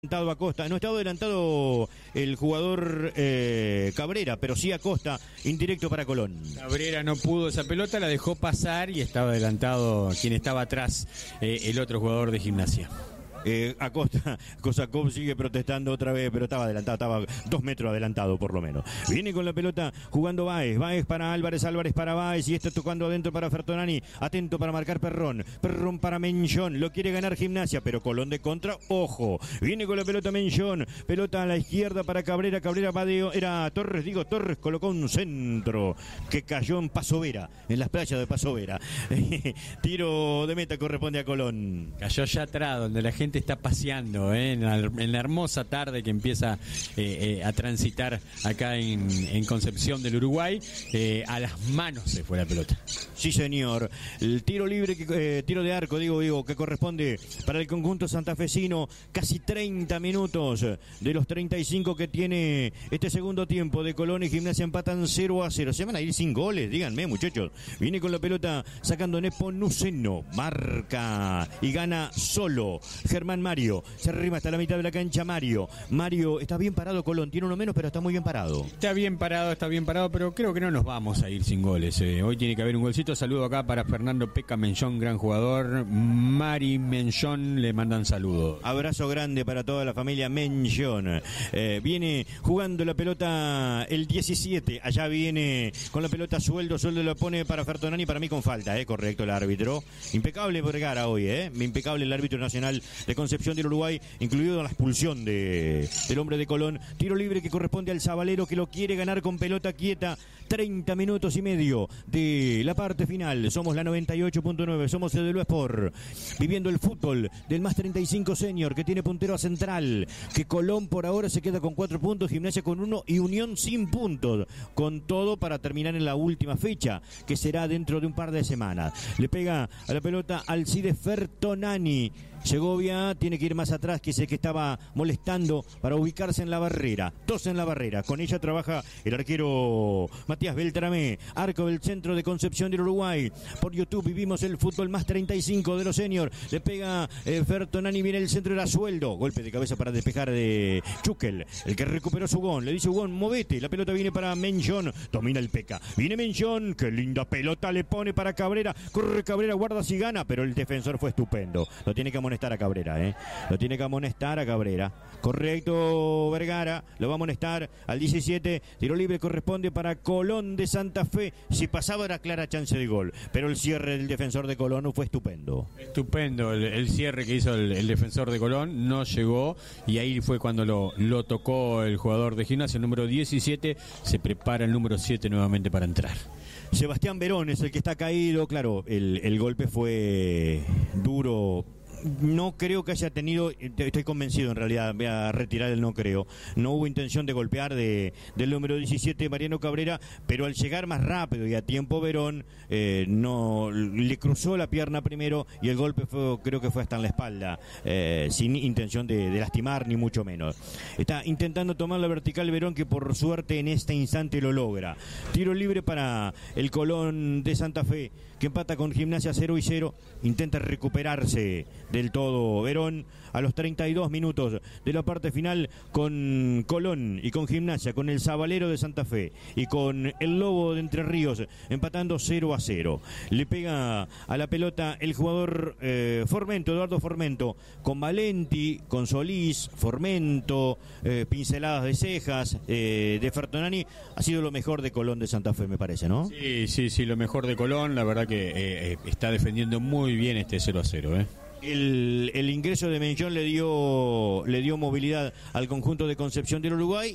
Acosta, no estaba adelantado el jugador Cabrera, pero sí Acosta, indirecto para Colón. Cabrera no pudo esa pelota, la dejó pasar y estaba adelantado quien estaba atrás, el otro jugador de Gimnasia. Acosta, Kosakov sigue protestando otra vez, pero estaba adelantado, estaba 2 metros adelantado por lo menos. Viene con la pelota jugando Báez para Álvarez, Álvarez para Báez y está tocando adentro para Fertonani, atento para marcar Perrón para Menchón, lo quiere ganar Gimnasia, pero Colón de contra, ojo, viene con la pelota Menchón, pelota a la izquierda para Cabrera, Cabrera va era Torres colocó un centro que cayó en Pasovera, en las playas de Pasovera. Tiro de meta corresponde a Colón. Cayó allá atrás, donde la gente está paseando, en la hermosa tarde que empieza a transitar acá en Concepción del Uruguay. A las manos se fue la pelota. Sí, señor. El tiro libre, tiro de arco, digo, que corresponde para el conjunto santafesino. Casi 30 minutos de los 35 que tiene este segundo tiempo de Colón y Gimnasia empatan 0-0. Se van a ir sin goles, díganme, muchachos. Viene con la pelota sacando Nepomuceno, marca y gana solo Germán Mario, se arrima hasta la mitad de la cancha Mario, está bien parado Colón, tiene uno menos pero está muy bien parado. Está bien parado, pero creo que no nos vamos a ir sin goles. Hoy tiene que haber un golcito. Saludo acá para Fernando Peca Menchón, gran jugador. Mari Menchón, le mandan saludos. Abrazo grande para toda la familia Menchón. Viene jugando la pelota el 17, allá viene con la pelota Sueldo lo pone para Fertonani, para mí con falta, correcto el árbitro. Impecable Vergara hoy, impecable el árbitro nacional de Concepción del Uruguay, incluido la expulsión del hombre de Colón. Tiro libre que corresponde al Zabalero, que lo quiere ganar con pelota quieta. 30 minutos y medio de la parte final. Somos la 98.9, somos el de Lo Sport, viviendo el fútbol del más 35 senior, que tiene puntero a Central, que Colón por ahora se queda con 4 puntos, Gimnasia con 1 y Unión sin puntos, con todo para terminar en la última fecha, que será dentro de un par de semanas. Le pega a la pelota Alcides Fertonani. Segovia tiene que ir más atrás, que es el que estaba molestando para ubicarse en la barrera. 2 en la barrera. Con ella trabaja el arquero Matías Beltramé. Arco del centro de Concepción del Uruguay. Por YouTube vivimos el fútbol más 35 de los senior. Le pega Fertonani, viene el centro, era Sueldo. Golpe de cabeza para despejar de Chukel, el que recuperó Sugón. Le dice Sugón, movete. La pelota viene para Menchón. Domina el Peca. Viene Menchón. Qué linda pelota le pone para Cabrera. Corre Cabrera, guarda si gana, pero el defensor fue estupendo. Lo tiene que amonestar a Cabrera, Lo tiene que amonestar a Cabrera. Correcto, Vergara, lo va a amonestar al 17. Tiro libre corresponde para Colón de Santa Fe. Si pasaba era clara chance de gol, pero el cierre del defensor de Colón fue estupendo. Estupendo el cierre que hizo el defensor de Colón, no llegó y ahí fue cuando lo tocó el jugador de Gimnasia, el número 17. Se prepara el número 7 nuevamente para entrar. Sebastián Verón es el que está caído. Claro, el golpe fue duro. No creo que haya tenido, estoy convencido en realidad, voy a retirar el no creo, no hubo intención de golpear del número 17 Mariano Cabrera, pero al llegar más rápido y a tiempo Verón no le cruzó la pierna primero y el golpe creo que fue hasta en la espalda, sin intención de lastimar ni mucho menos. Está intentando tomar la vertical Verón, que por suerte en este instante lo logra. Tiro libre para el Colón de Santa Fe, que empata con Gimnasia 0-0, intenta recuperarse del todo Verón a los 32 minutos de la parte final, con Colón y con Gimnasia, con el Zabalero de Santa Fe y con el Lobo de Entre Ríos empatando 0-0. Le pega a la pelota el jugador Eduardo Formento, con Valenti, con Solís, Formento, pinceladas de cejas de Fertonani. Ha sido lo mejor de Colón de Santa Fe, me parece, ¿no? Sí, lo mejor de Colón, la verdad que está defendiendo muy bien este 0-0, El ingreso de Menchón le dio movilidad al conjunto de Concepción del Uruguay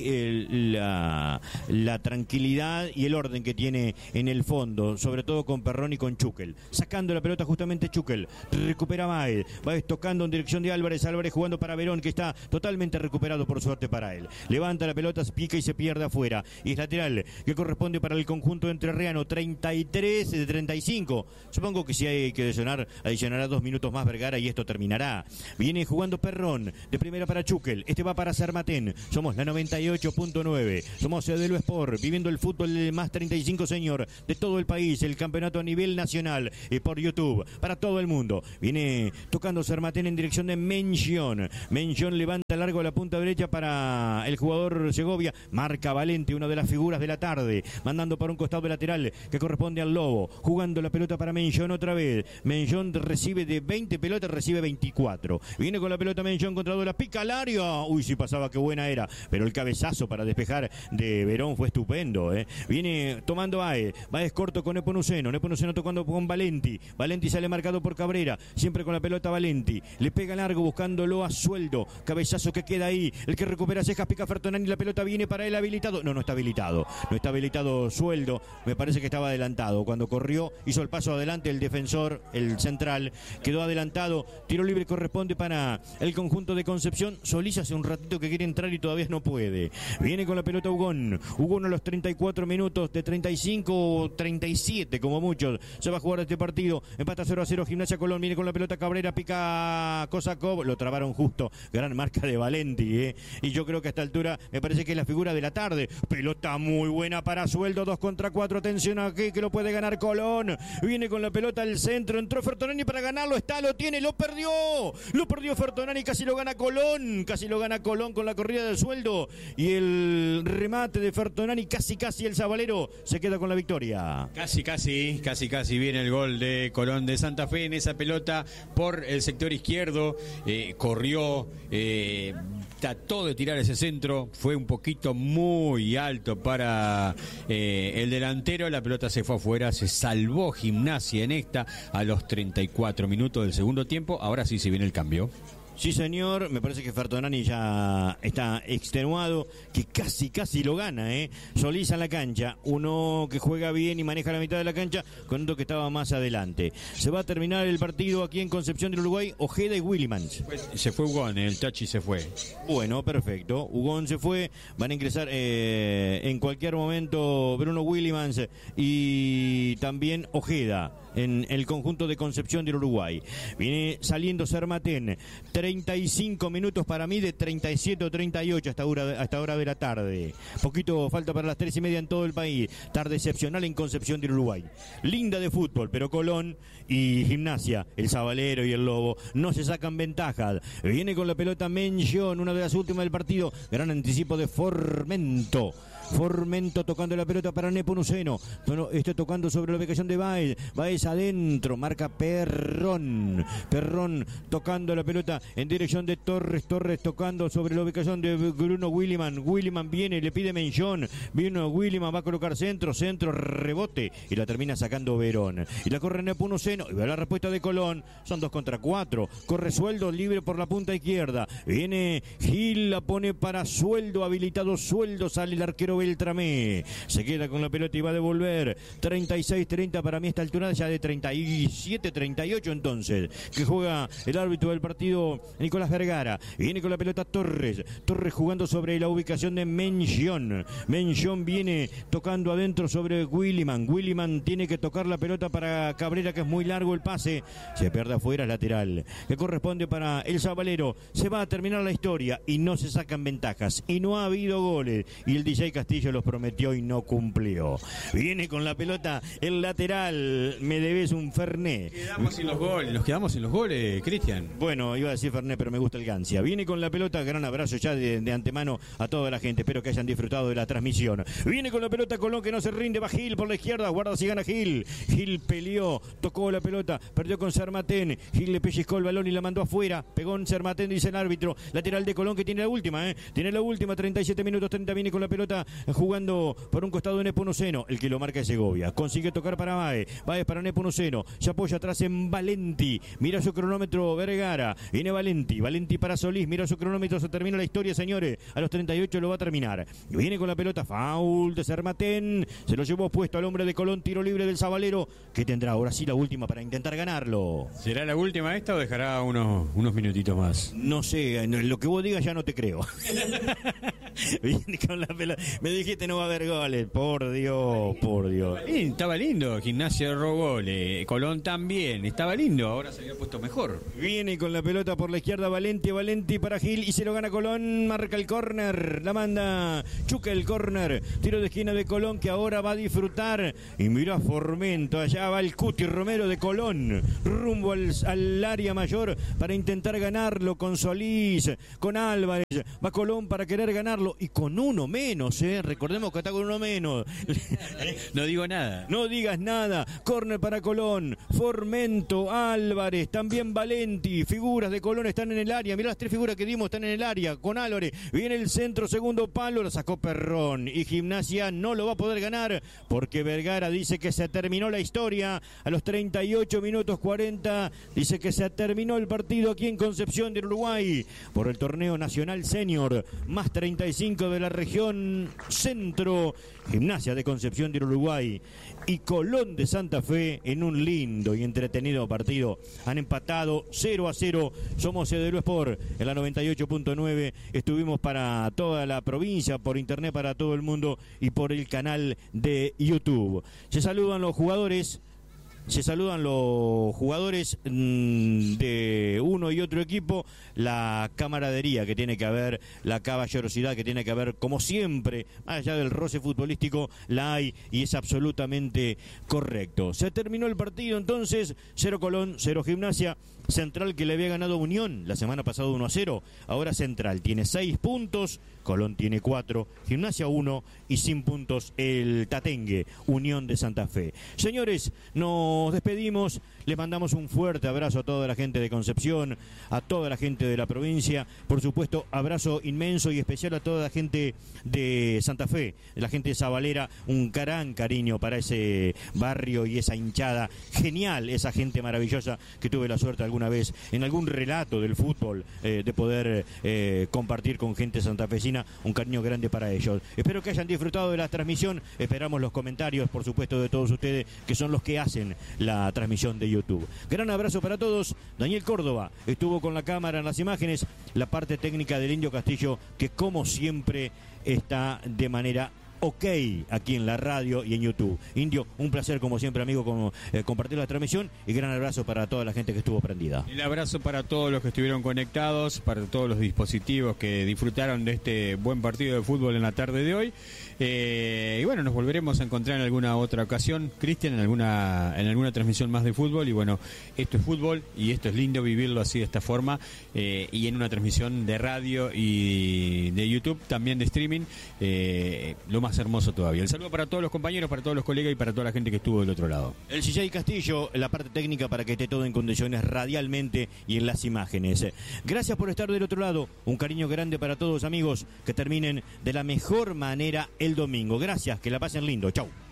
y la tranquilidad y el orden que tiene en el fondo, sobre todo con Perrón y con Chukel. Sacando la pelota justamente Chukel, recupera Baez tocando en dirección de Álvarez jugando para Verón, que está totalmente recuperado por suerte para él. Levanta la pelota, se pica y se pierde afuera. Y es lateral que corresponde para el conjunto entrerriano, 33 de 35. Supongo que si hay que adicionará 2 minutos más Vergara y esto terminará. Viene jugando Perrón, de primera para Chukel, este va para Sarmatén. Somos la 98.9, somos Edelo Sport, viviendo el fútbol más 35, señor, de todo el país, el campeonato a nivel nacional, por YouTube, para todo el mundo. Viene tocando Sarmatén en dirección de Mención. Mención levanta largo a la punta derecha para el jugador Segovia. Marca Valente, una de las figuras de la tarde, mandando para un costado lateral que corresponde al Lobo. Jugando la pelota para Mención otra vez. Mención recibe de 20 pelotas, recibe 24. Viene con la pelota Mención contra Dola, pica al área. Uy, si pasaba, qué buena era. Pero el cabezazo para despejar de Verón fue estupendo. Viene tomando Baez. Baez corto con Nepomuceno. Nepomuceno tocando con Valenti. Valenti sale marcado por Cabrera. Siempre con la pelota Valenti. Le pega largo buscándolo a Sueldo. Cabezazo que queda ahí. El que recupera cejas, pica Fertonani. La pelota viene para él habilitado. No está habilitado. No está habilitado Sueldo. Me parece que estaba adelantado. Cuando corrió, hizo el paso adelante el defensor, el central. Quedó adelantado. Tiro libre corresponde para el conjunto de Concepción. Solís hace un ratito que quiere entrar y todavía no puede. Viene con la pelota Hugón. Hugón a los 34 minutos, de 35 o 37 como muchos. Se va a jugar este partido. Empata 0-0 Gimnasia Colón. Viene con la pelota Cabrera, pica Kosakov. Lo trabaron justo. Gran marca de Valenti. Y yo creo que a esta altura me parece que es la figura de la tarde. Pelota muy buena para Sueldo. 2 contra 4. Atención aquí que lo puede ganar Colón. Viene con la pelota al centro. Entró Fertonani para ganarlo. Está, lo tiene, lo perdió. Lo perdió Fertonani. Casi lo gana Colón. Casi lo gana Colón con la corrida del Sueldo. Y el remate de Fertonani. Casi el Zabalero se queda con la victoria. Casi viene el gol de Colón de Santa Fe en esa pelota por el sector izquierdo. Corrió, trató de tirar ese centro, fue un poquito muy alto para el delantero. La pelota se fue afuera, se salvó Gimnasia en esta a los 34 minutos del segundo tiempo. Ahora sí se viene el cambio. Sí, señor, me parece que Fertonani ya está extenuado, que casi lo gana, Solís a la cancha, uno que juega bien y maneja la mitad de la cancha, con otro que estaba más adelante. Se va a terminar el partido aquí en Concepción del Uruguay, Ojeda y Willimans. Se fue Hugón, el Tachi se fue. Bueno, perfecto, Hugón se fue, van a ingresar en cualquier momento Bruno Willimans y también Ojeda en el conjunto de Concepción del Uruguay. Viene saliendo Sarmatén, 35 minutos para mí de 37 o 38 hasta hora de la tarde. Poquito falta para las 3:30 en todo el país. Tarde excepcional en Concepción del Uruguay. Linda de fútbol, pero Colón y Gimnasia, el Zabalero y el Lobo, no se sacan ventajas. Viene con la pelota Mención, una de las últimas del partido. Gran anticipo de Formento tocando la pelota para Nepomuceno. Está tocando sobre la ubicación de Baez. Baez adentro, marca Perrón tocando la pelota en dirección de Torres tocando sobre la ubicación de Bruno Williman viene, le pide Mención. Bruno Williman va a colocar centro, rebote y la termina sacando Verón. Y la corre Nepomuceno. Y va la respuesta de Colón. Son 2 contra 4. Corre Sueldo libre por la punta izquierda. Viene Gil, la pone para Sueldo, habilitado Sueldo, sale el arquero Beltramé, se queda con la pelota y va a devolver. 36-30 para mí a esta altura, ya de 37-38 entonces, que juega el árbitro del partido Nicolás Vergara. Viene con la pelota Torres jugando sobre la ubicación de Mención viene tocando adentro sobre Williman tiene que tocar la pelota para Cabrera, que es muy largo el pase, se pierde afuera, lateral que corresponde para el Zabalero. Se va a terminar la historia y no se sacan ventajas y no ha habido goles y el DJ Castillo los prometió y no cumplió. Viene con la pelota el lateral, me debes un Fernet. Nos quedamos sin los goles, Cristian. Bueno, iba a decir Fernet, pero me gusta el Gancia. Viene con la pelota, gran abrazo ya de antemano a toda la gente, espero que hayan disfrutado de la transmisión. Viene con la pelota Colón, que no se rinde, va Gil por la izquierda, guarda si gana Gil peleó, tocó la pelota, perdió con Sarmatén, Gil le pellizcó el balón y la mandó afuera, pegó en Sarmatén, dice el árbitro. Lateral de Colón, que tiene la última, tiene la última, 37 minutos 30, viene con la pelota jugando por un costado de Nepomuceno, el que lo marca es Segovia, consigue tocar para Baez para Nepomuceno, se apoya atrás en Valenti, mira su cronómetro Vergara, viene Valenti para Solís, mira su cronómetro, se termina la historia, señores, a los 38 lo va a terminar, viene con la pelota, foul de Sarmatén, se lo llevó puesto al hombre de Colón, tiro libre del Zabalero, que tendrá ahora sí la última para intentar ganarlo. ¿Será la última esta o dejará unos minutitos más? No sé, lo que vos digas ya no te creo. Viene con la pelota, me dijiste no va a haber goles, por Dios. Estaba lindo, Gimnasia robó, Évole. Colón también, estaba lindo, ahora se había puesto mejor. Viene con la pelota por la izquierda Valenti para Gil y se lo gana Colón, marca el córner, la manda Chuca el córner, tiro de esquina de Colón que ahora va a disfrutar y mira Formento, allá va el Cuti Romero de Colón, rumbo al área mayor para intentar ganarlo con Solís, con Álvarez, va Colón para querer ganarlo y con uno menos, recordemos que está con uno menos. No digo nada. No digas nada, córner para Colón, Formento, Álvarez, también Valenti, figuras de Colón están en el área, mirá las tres figuras que dimos están en el área, con Álvarez, viene el centro, segundo palo, lo sacó Perrón y Gimnasia no lo va a poder ganar porque Vergara dice que se terminó la historia a los 38 minutos 40, dice que se terminó el partido aquí en Concepción del Uruguay por el torneo nacional senior, más 35 de la región centro, Gimnasia de Concepción del Uruguay y Colón de Santa Fe en un lindo y entretenido partido. Han empatado 0-0. Somos Cedelo Sport en la 98.9. Estuvimos para toda la provincia, por internet para todo el mundo y por el canal de YouTube. Se saludan los jugadores de uno y otro equipo, la camaradería que tiene que haber, la caballerosidad que tiene que haber, como siempre, más allá del roce futbolístico, la hay y es absolutamente correcto. Se terminó el partido entonces, 0 Colón, 0 Gimnasia. Central que le había ganado a Unión la semana pasada 1-0, ahora Central tiene 6 puntos, Colón tiene 4, Gimnasia 1 y sin puntos el Tatengue, Unión de Santa Fe. Señores, nos despedimos, les mandamos un fuerte abrazo a toda la gente de Concepción, a toda la gente de la provincia, por supuesto abrazo inmenso y especial a toda la gente de Santa Fe, la gente de Zabalera, un gran cariño para ese barrio y esa hinchada genial, esa gente maravillosa que tuve la suerte alguna vez en algún relato del fútbol de poder compartir con gente santafesina, un cariño grande para ellos. Espero que hayan disfrutado de la transmisión, esperamos los comentarios por supuesto de todos ustedes que son los que hacen la transmisión de YouTube. Gran abrazo para todos. Daniel Córdoba estuvo con la cámara en las imágenes, la parte técnica del Indio Castillo que como siempre está de manera ok aquí en la radio y en YouTube. Indio, un placer como siempre amigo compartir la transmisión y gran abrazo para toda la gente que estuvo prendida. El abrazo para todos los que estuvieron conectados, para todos los dispositivos que disfrutaron de este buen partido de fútbol en la tarde de hoy. Y bueno, nos volveremos a encontrar en alguna otra ocasión, Cristian, en alguna transmisión más de fútbol. Y bueno, esto es fútbol y esto es lindo vivirlo así de esta forma, y en una transmisión de radio y de YouTube, también de streaming, lo más hermoso todavía. El saludo para todos los compañeros, para todos los colegas y para toda la gente que estuvo del otro lado. El CJ Castillo, la parte técnica para que esté todo en condiciones radialmente y en las imágenes. Gracias por estar del otro lado. Un cariño grande para todos amigos. Que terminen de la mejor manera el domingo. Gracias, que la pasen lindo. Chau.